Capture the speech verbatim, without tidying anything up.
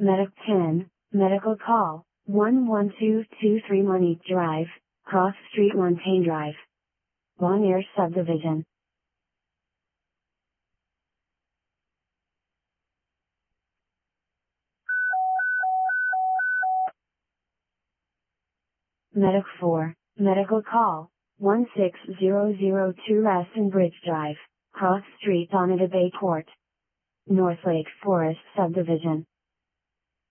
Medic ten, Medical Call, one one two two three Monique Drive, Cross Street Montaigne Drive. Bon Air Subdivision. Medic four, Medical Call, one six zero zero two Reston Bridge Drive, Cross Street Oneida Bay Court. North Lake Forest Subdivision.